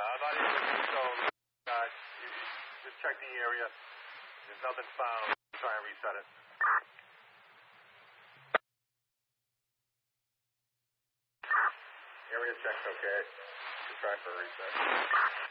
Not able to do so. Just check the area. There's nothing found. Try and reset it. Area check's okay. Just try for a reset.